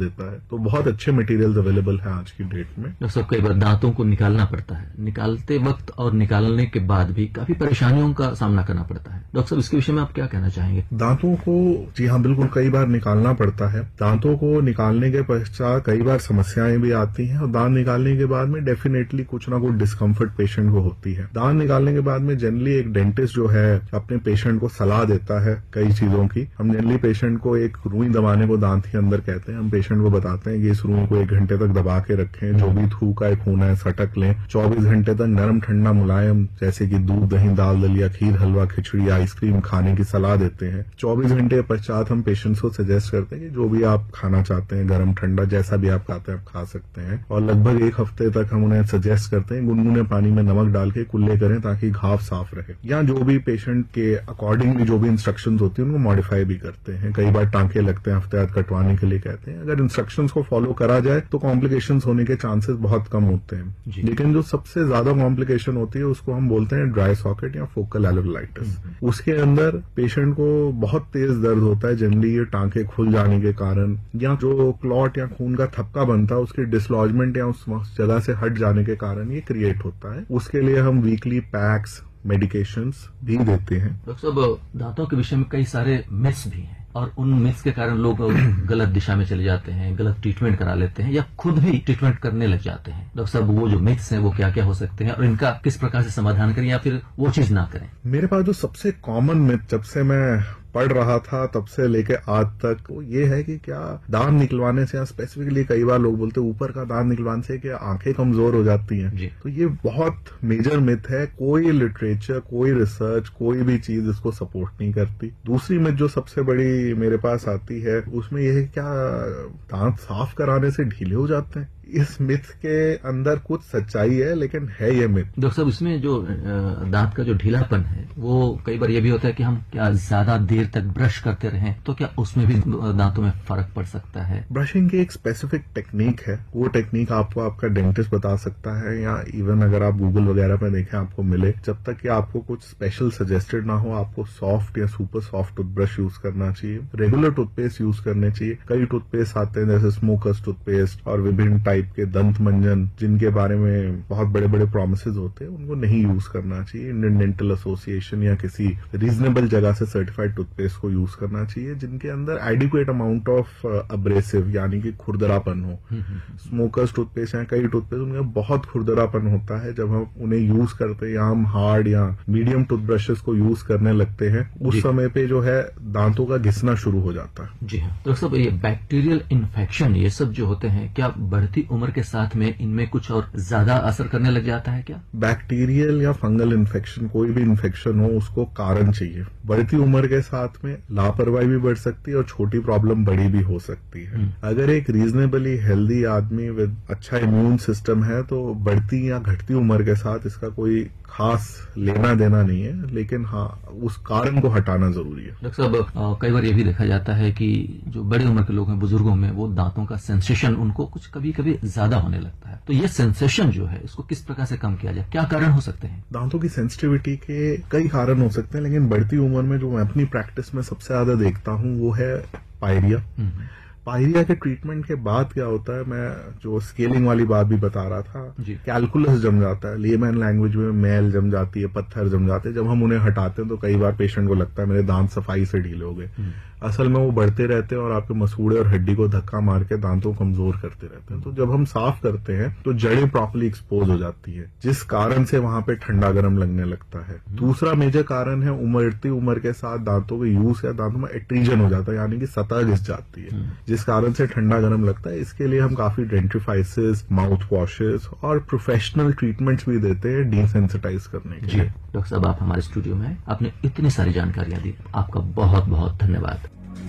देता है। तो बहुत अच्छे मटेरियल्स अवेलेबल है आज की डेट में। डॉक्टर साहब, कई बार दांतों को निकालना पड़ता है, निकालते वक्त और निकालने के बाद भी काफी परेशानियों का सामना करना पड़ता है। डॉक्टर साहब, इसके विषय में आप क्या कहना चाहेंगे? दांतों को जी हाँ बिल्कुल कई बार निकालना पड़ता है। दांतों को निकालने के पश्चात कई बार समस्याएं भी आती हैं, और दांत निकालने के बाद में डेफिनेटली कुछ ना कुछ डिस्कम्फर्ट पेशेंट को होती है। दांत निकालने के बाद में जनरली एक डेंटिस्ट जो है अपने पेशेंट को सलाह देता है कई चीजों की। हम जनरली पेशेंट को एक रुई दबाने को दांत के अंदर कहते हैं। हम पेशेंट को बताते हैं कि इस रुई को 1 घंटे तक दबा के रखें, जो भी थूका है खून है सटक लें, 24 घंटे तक नरम ठंडा मुलायम जैसे कि दूध दही दाल दलिया खीर हलवा खिचड़ी आइसक्रीम खाने की सलाह देते हैं। 24 घंटे के पश्चात हम पेशेंट्स को सजेस्ट करते हैं कि जो भी आप खाना चाहते हैं गर्म ठंडा जैसा भी आप खाते हैं आप खा सकते हैं, और लगभग 1 हफ्ते तक हम उन्हें सजेस्ट करते हैं गुनगुने पानी में नमक डाल के कुल्ले करें ताकि घाव साफ रहे, या जो भी पेशेंट के अकॉर्डिंगली जो भी इंस्ट्रक्शंस होती है उनको मॉडिफाई भी करते हैं। कई बार टांके लगते हैं, हफ्ते बाद कटवाने के लिए कहते हैं। अगर इंस्ट्रक्शंस को फॉलो करा जाए तो कॉम्प्लिकेशंस होने के चांसेस बहुत कम होते हैं। लेकिन जो सबसे ज्यादा कॉम्प्लिकेशन होती है उसको हम बोलते हैं ड्राई सॉकेट या फोकल एल्वेओलाइटिस। उसके अंदर पेशेंट को बहुत तेज दर्द होता है, जनरली ये टांके खुल जाने के कारण, या जो क्लॉट या खून का थपका बनता है उसकी डिसलॉजमेंट या उस जगह से हट जाने के कारण ये क्रिएट होता है। उसके लिए हम वीकली पैक्स मेडिकेशंस भी देते हैं। डॉक्टर साहब, दांतों के विषय में कई सारे मिथ्स भी हैं, और उन मिथ्स के कारण लोग गलत दिशा में चले जाते हैं, गलत ट्रीटमेंट करा लेते हैं या खुद भी ट्रीटमेंट करने लग जाते हैं। डॉक्टर साहब, वो जो मिथ्स हैं वो क्या क्या हो सकते हैं और इनका किस प्रकार से समाधान करें या फिर वो चीज ना करें? मेरे पास जो सबसे कॉमन मिथ जब से मैं पढ़ रहा था तब से लेके आज तक वो ये है कि क्या दांत निकलवाने से, या स्पेसिफिकली कई बार लोग बोलते हैं ऊपर का दांत निकलवाने से क्या आंखें कमजोर हो जाती हैं। तो ये बहुत मेजर मिथ है। कोई लिटरेचर, कोई रिसर्च, कोई भी चीज इसको सपोर्ट नहीं करती। दूसरी मिथ जो सबसे बड़ी मेरे पास आती है उसमें यह है क्या दांत साफ कराने से ढीले हो जाते हैं। इस मिथ के अंदर कुछ सच्चाई है, लेकिन है ये मिथ। डॉक्टर साहब, इसमें जो दांत का जो ढीलापन है वो कई बार ये भी होता है कि हम क्या ज्यादा देर तक ब्रश करते रहें तो क्या उसमें भी दांतों में फर्क पड़ सकता है? ब्रशिंग की एक स्पेसिफिक टेक्निक है, वो टेक्निक आपको आपका डेंटिस्ट बता सकता है, या इवन अगर आप गूगल वगैरह पे देखें आपको मिले। जब तक कि आपको कुछ स्पेशल सजेस्टेड ना हो, आपको सॉफ्ट या सुपर सॉफ्ट टूथब्रश यूज करना चाहिए, रेगुलर टूथपेस्ट यूज करने चाहिए। कई टूथपेस्ट आते हैं जैसे स्मोकर्स टूथपेस्ट और विभिन्न टाइप के दंत मंजन जिनके बारे में बहुत बड़े बड़े प्रोमिसेस होते हैं, उनको नहीं यूज करना चाहिए। इंडियन डेंटल एसोसिएशन या किसी रीजनेबल जगह से सर्टिफाइड टूथपेस्ट को यूज करना चाहिए जिनके अंदर एडिक्वेट अमाउंट ऑफ अब्रेसिव यानी कि खुरदरापन हो। स्मोकर्स टूथपेस्ट या कई टूथपेस्ट उनमें बहुत खुरदरापन होता है। जब हम उन्हें यूज करते हैं या हम हार्ड या मीडियम टूथब्रशेस को यूज करने लगते हैं उस समय पे जो है दांतों का घिसना शुरू हो जाता है। जी हाँ। तो सब ये बैक्टीरियल इन्फेक्शन ये सब जो होते हैं क्या बढ़ती उम्र के साथ में इनमें कुछ और ज्यादा असर करने लग जाता है क्या? बैक्टीरियल या फंगल इन्फेक्शन, कोई भी इन्फेक्शन हो उसको कारण चाहिए। बढ़ती उम्र के साथ में लापरवाही भी बढ़ सकती है और छोटी प्रॉब्लम बड़ी भी हो सकती है। अगर एक रीजनेबली हेल्दी आदमी विद अच्छा इम्यून सिस्टम है तो बढ़ती या घटती उम्र के साथ इसका कोई खास लेना देना नहीं है, लेकिन हाँ उस कारण को हटाना जरूरी है। डॉक्टर साहब, कई बार ये भी देखा जाता है कि जो बड़ी उम्र के लोग हैं, बुजुर्गों में, वो दांतों का सेंसेशन उनको कुछ कभी कभी ज्यादा होने लगता है। तो ये सेंसेशन जो है इसको किस प्रकार से कम किया जाए, क्या कारण हो सकते हैं? दांतों की सेंसिटिविटी के कई कारण हो सकते हैं, लेकिन बढ़ती उम्र में जो मैं अपनी प्रैक्टिस में सबसे ज्यादा देखता हूँ वो है पायरिया। पायरिया के ट्रीटमेंट के बाद क्या होता है, मैं जो स्केलिंग वाली बात भी बता रहा था, कैलकुलस जम जाता है, लेमैन लैंग्वेज में मैल जम जाती है, पत्थर जम जाते हैं। जब हम उन्हें हटाते हैं तो कई बार पेशेंट को लगता है मेरे दांत सफाई से ढीले हो गए। असल में वो बढ़ते रहते हैं और आपके मसूड़े और हड्डी को धक्का मार के दांतों को कमजोर करते रहते हैं। तो जब हम साफ करते हैं तो जड़ें प्रॉपर्ली एक्सपोज हो जाती है, जिस कारण से वहां पे ठंडा गर्म लगने लगता है। दूसरा मेजर कारण है बढ़ती उम्र के साथ दांतों के यूज या दांतों में एट्रीजन हो जाता है, यानी कि सतह घिस जाती है, जिस कारण से ठंडा गर्म लगता है। इसके लिए हम काफी डेंटिफाइसेस, माउथ वॉशेस और प्रोफेशनल ट्रीटमेंट्स भी देते हैं डिसेंसिटाइज करने के लिए। डॉक्टर साहब, आप हमारे स्टूडियो में आपने इतनी सारी जानकारियां दी, आपका बहुत बहुत धन्यवाद।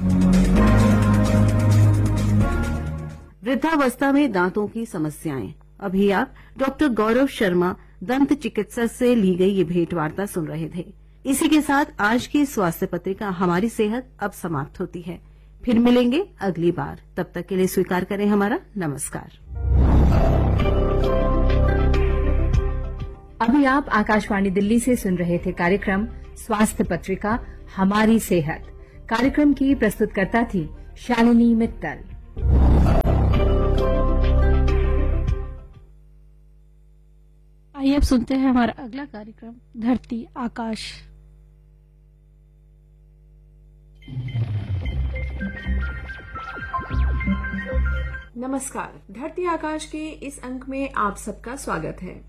वृद्धावस्था में दांतों की समस्याएं, अभी आप डॉक्टर गौरव शर्मा दंत चिकित्सक से ली गई ये भेंट वार्ता सुन रहे थे। इसी के साथ आज की स्वास्थ्य पत्रिका हमारी सेहत अब समाप्त होती है। फिर मिलेंगे अगली बार, तब तक के लिए स्वीकार करें हमारा नमस्कार। अभी आप आकाशवाणी दिल्ली से सुन रहे थे कार्यक्रम स्वास्थ्य पत्रिका हमारी सेहत। कार्यक्रम की प्रस्तुतकर्ता थी शालिनी मित्तल। आइए अब सुनते हैं हमारा अगला कार्यक्रम धरती आकाश। नमस्कार, धरती आकाश के इस अंक में आप सबका स्वागत है।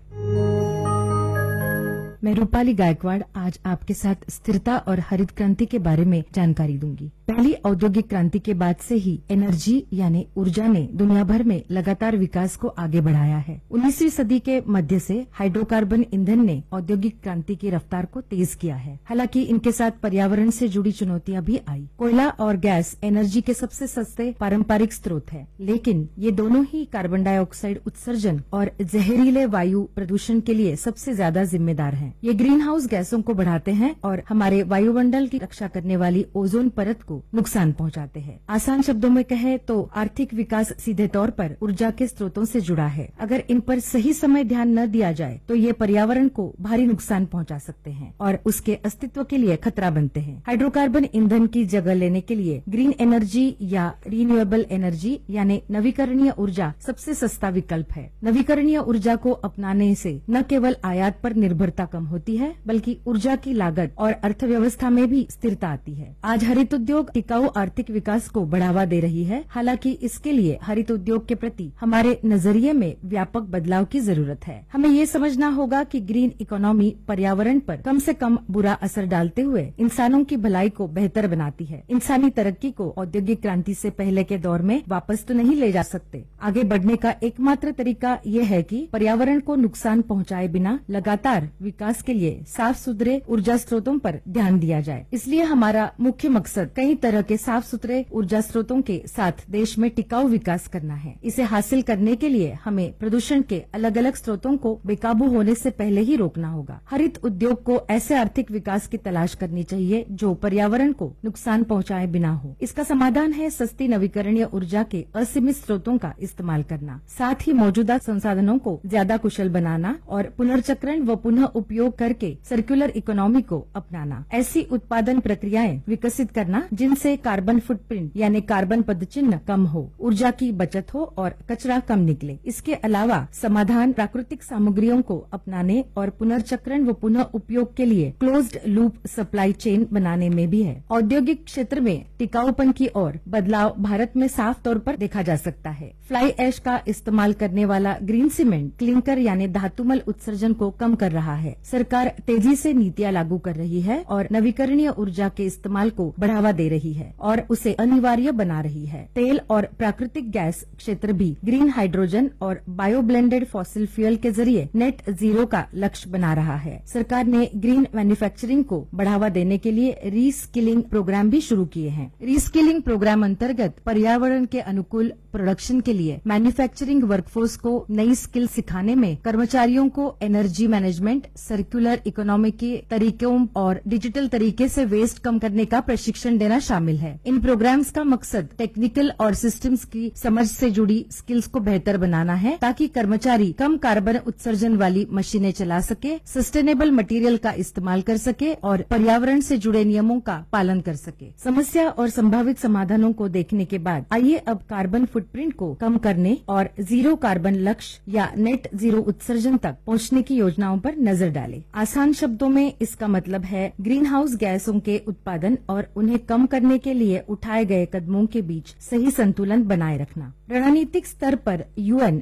मैं रूपाली गायकवाड़ आज आपके साथ स्थिरता और हरित क्रांति के बारे में जानकारी दूंगी। पहली औद्योगिक क्रांति के बाद से ही एनर्जी यानी ऊर्जा ने दुनिया भर में लगातार विकास को आगे बढ़ाया है। 19वीं सदी के मध्य से हाइड्रोकार्बन ईंधन ने औद्योगिक क्रांति की रफ्तार को तेज किया है। हालांकि इनके साथ पर्यावरण से जुड़ी चुनौतियां भी आई। कोयला और गैस एनर्जी के सबसे सस्ते पारंपरिक स्रोत है, लेकिन ये दोनों ही कार्बन डाइऑक्साइड उत्सर्जन और जहरीले वायु प्रदूषण के लिए सबसे ज्यादा जिम्मेदार हैं। ये ग्रीन हाउस गैसों को बढ़ाते हैं और हमारे वायुमंडल की रक्षा करने वाली ओजोन परत को नुकसान पहुंचाते हैं। आसान शब्दों में कहे तो आर्थिक विकास सीधे तौर पर ऊर्जा के स्रोतों से जुड़ा है। अगर इन पर सही समय ध्यान न दिया जाए तो ये पर्यावरण को भारी नुकसान पहुंचा सकते हैं और उसके अस्तित्व के लिए खतरा बनते हैं। हाइड्रोकार्बन ईंधन की जगह लेने के लिए ग्रीन एनर्जी या रिन्यूएबल एनर्जी यानी नवीकरणीय ऊर्जा सबसे सस्ता विकल्प है। नवीकरणीय ऊर्जा को अपनाने से न केवल आयात पर निर्भरता कम होती है, बल्कि ऊर्जा की लागत और अर्थव्यवस्था में भी स्थिरता आती है। आज हरित उद्योग टिकाऊ आर्थिक विकास को बढ़ावा दे रही है। हालांकि इसके लिए हरित उद्योग के प्रति हमारे नजरिए में व्यापक बदलाव की जरूरत है। हमें ये समझना होगा कि ग्रीन इकोनॉमी पर्यावरण पर कम से कम बुरा असर डालते हुए इंसानों की भलाई को बेहतर बनाती है। इंसानी तरक्की को औद्योगिक क्रांति से पहले के दौर में वापस तो नहीं ले जा सकते। आगे बढ़ने का एकमात्र तरीका ये है कि पर्यावरण को नुकसान पहुंचाए बिना लगातार विकास के लिए साफ सुथरे ऊर्जा स्रोतों पर ध्यान दिया जाए। इसलिए हमारा मुख्य मकसद कई तरह के साफ सुथरे ऊर्जा स्रोतों के साथ देश में टिकाऊ विकास करना है। इसे हासिल करने के लिए हमें प्रदूषण के अलग अलग स्रोतों को बेकाबू होने से पहले ही रोकना होगा। हरित उद्योग को ऐसे आर्थिक विकास की तलाश करनी चाहिए जो पर्यावरण को नुकसान पहुंचाए बिना हो। इसका समाधान है सस्ती नवीकरणीय ऊर्जा के असीमित स्रोतों का इस्तेमाल करना, साथ ही मौजूदा संसाधनों को ज्यादा कुशल बनाना और पुनर्चक्रण व पुनः उपयोग करके सर्कुलर इकोनॉमी को अपनाना। ऐसी उत्पादन प्रक्रियाएं विकसित करना जिनसे कार्बन फुटप्रिंट यानी कार्बन पदचिन्ह कम हो, ऊर्जा की बचत हो और कचरा कम निकले। इसके अलावा समाधान प्राकृतिक सामग्रियों को अपनाने और पुनर्चक्रण व पुनः उपयोग के लिए क्लोज्ड लूप सप्लाई चेन बनाने में भी है। औद्योगिक क्षेत्र में टिकाऊपन की ओर बदलाव भारत में साफ तौर पर देखा जा सकता है। फ्लाई ऐश का इस्तेमाल करने वाला ग्रीन सीमेंट क्लिंकर यानी धातुमल उत्सर्जन को कम कर रहा है। सरकार तेजी से नीतियां लागू कर रही है और नवीकरणीय ऊर्जा के इस्तेमाल को बढ़ावा दे रही है और उसे अनिवार्य बना रही है। तेल और प्राकृतिक गैस क्षेत्र भी ग्रीन हाइड्रोजन और बायो ब्लेंडेड फॉसिल फ्यूल के जरिए नेट जीरो का लक्ष्य बना रहा है। सरकार ने ग्रीन मैन्युफैक्चरिंग को बढ़ावा देने के लिए रीस्किलिंग प्रोग्राम भी शुरू किए हैं। रीस्किलिंग प्रोग्राम अंतर्गत पर्यावरण के अनुकूल प्रोडक्शन के लिए मैन्युफैक्चरिंग वर्कफोर्स को नई स्किल सिखाने में कर्मचारियों को एनर्जी मैनेजमेंट, सर्कुलर इकोनॉमी के तरीकों और डिजिटल तरीके से वेस्ट कम करने का प्रशिक्षण देना शामिल है। इन प्रोग्राम्स का मकसद टेक्निकल और सिस्टम्स की समझ से जुड़ी स्किल्स को बेहतर बनाना है ताकि कर्मचारी कम कार्बन उत्सर्जन वाली मशीनें चला सके, सस्टेनेबल मटेरियल का इस्तेमाल कर सके और पर्यावरण से जुड़े नियमों का पालन कर सके। समस्या और संभावित समाधानों को देखने के बाद आइए अब कार्बन फुटप्रिंट को कम करने और जीरो कार्बन लक्ष्य या नेट जीरो उत्सर्जन तक पहुंचने की योजनाओं पर नजर डालें। आसान शब्दों में इसका मतलब है ग्रीन हाउस गैसों के उत्पादन और उन्हें कम करने के लिए उठाए गए कदमों के बीच सही संतुलन बनाए रखना। रणनीतिक स्तर पर यूएन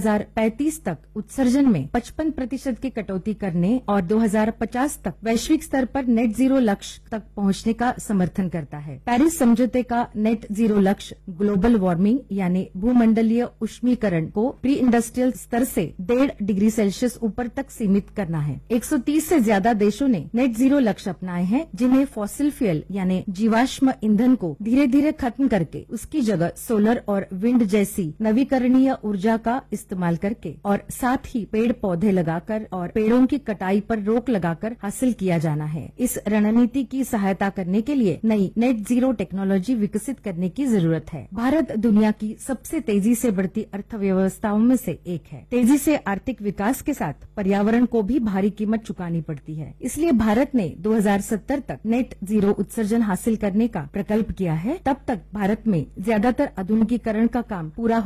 2035 तक उत्सर्जन में 55% की कटौती करने और 2050 तक वैश्विक स्तर पर नेट जीरो लक्ष्य तक पहुंचने का समर्थन करता है। पेरिस समझौते का नेट जीरो लक्ष्य ग्लोबल वार्मिंग यानी भूमंडलीय उष्मीकरण को प्री इंडस्ट्रियल स्तर से 1.5 डिग्री सेल्सियस ऊपर तक सीमित करना है। 130 से ज्यादा देशों ने नेट जीरो लक्ष्य अपनाए हैं, जिन्हें फॉसिल फ्यूल यानी जीवाश्म ईंधन को धीरे धीरे खत्म करके उसकी जगह सोलर और विंड जैसी नवीकरणीय ऊर्जा का इस्तेमाल करके और साथ ही पेड़ पौधे लगाकर और पेड़ों की कटाई पर रोक लगाकर हासिल किया जाना है। इस रणनीति की सहायता करने के लिए नई नेट जीरो टेक्नोलॉजी विकसित करने की जरूरत है। भारत दुनिया की सबसे तेजी से बढ़ती अर्थव्यवस्थाओं में से एक है। तेजी से आर्थिक विकास के साथ पर्यावरण को भी भारी कीमत चुकानी पड़ती है। इसलिए भारत ने 2070 तक नेट जीरो उत्सर्जन हासिल करने का प्रकल्प किया है। तब तक भारत में ज्यादातर आधुनिकीकरण का काम पूरा